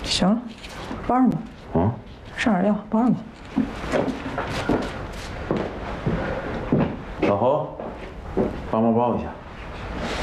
行了，抱上吧。 嗯， 上点药，抱上吧。 老侯，帮忙抱一下。